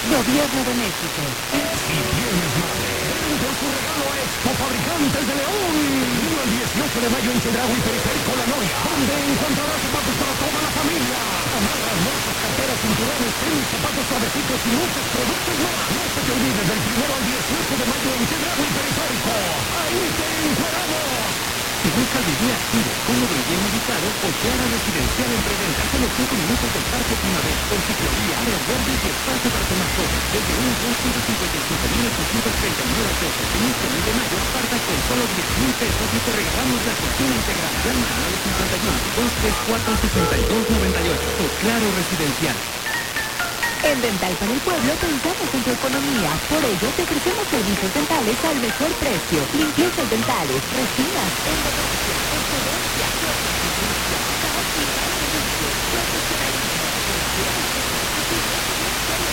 Gobierno de México. Si tienes madre, vende su regalo a Expo Fabricantes de León. 1 al 18 de mayo en Chedraui y Periférico La Noria, donde encontrarás zapatos para toda la familia. Amarras, bolsas, carteras, cinturones, tenis, zapatos suavecitos y muchos productos más. No se te olvides del 1 al 18 de mayo en Chedraui y Periférico. ¡Ahí te encueramos! Si buscas vivir activo, cómodo y bien ubicado, Oceana Residencial en preventa. Solo 5 minutos del Parque Primavera, con ciclovía, áreas verdes y espacio para tu mascota. Desde 1.155.839 pesos. En este mes de mayo, aparta con solo 10,000 pesos y te regalamos la cocina integral. Llama al 51-234-6298. Claro Residencial. En Dental para el Pueblo pensamos en tu economía. Por ello, te ofrecemos servicios dentales al mejor precio. Limpiezas dentales, resinas, endodoncia,